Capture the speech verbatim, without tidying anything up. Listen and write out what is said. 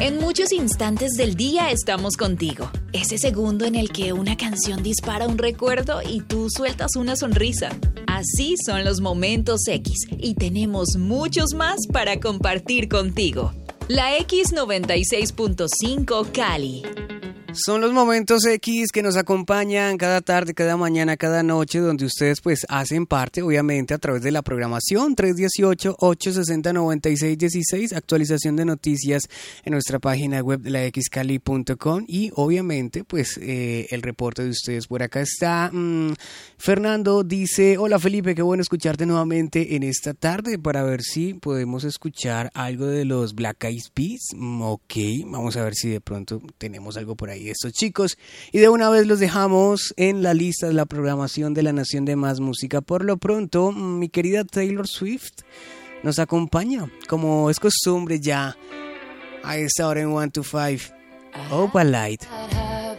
En muchos instantes del día estamos contigo. Ese segundo en el que una canción dispara un recuerdo y tú sueltas una sonrisa. Así son los momentos X y tenemos muchos más para compartir contigo. La X noventa y seis punto cinco Cali. Son los momentos X que nos acompañan cada tarde, cada mañana, cada noche, donde ustedes pues hacen parte, obviamente, a través de la programación tres uno ocho, ocho seis cero, nueve seis uno seis, actualización de noticias en nuestra página web de la x cali punto com y obviamente pues eh, el reporte de ustedes. Por acá está mmm, Fernando, dice: hola Felipe, qué bueno escucharte nuevamente en esta tarde para ver si podemos escuchar algo de los Black Eyed Peas. Mm, ok, vamos a ver si de pronto tenemos algo por ahí. Estos chicos, y de una vez los dejamos en la lista de la programación de la Nación de Más Música. Por lo pronto, mi querida Taylor Swift nos acompaña, como es costumbre ya, a esta hora en one to five. Opalite.